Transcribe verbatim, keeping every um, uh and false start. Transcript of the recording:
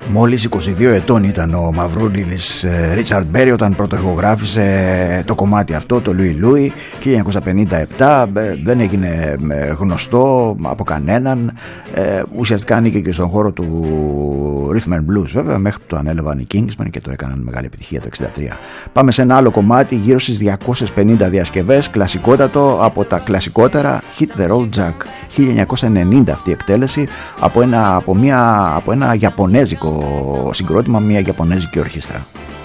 Μόλις είκοσι δύο ετών ήταν ο μαυρούλιδης Ρίτσαρντ Μπέρι όταν πρωτοεχογράφησε το κομμάτι αυτό, το Λούι Λούι, χίλια εννιακόσια πενήντα επτά. Δεν έγινε γνωστό από κανέναν, ε, ουσιαστικά ανήκε και στον χώρο του Rhythm and Blues βέβαια, μέχρι που το ανέλαβαν οι Kingsmen και το έκαναν μεγάλη επιτυχία το εξήντα τρία. Πάμε σε ένα άλλο κομμάτι, γύρω στις διακόσιες πενήντα διασκευές, κλασικότατο, από τα κλασικότερα, Hit the Road Jack, χίλια εννιακόσια ενενήντα αυτή η εκτέλεση, από ένα, από μια, από ένα ιαπωνέζικο συγκρότημα, μια ιαπωνέζικη ορχήστρα.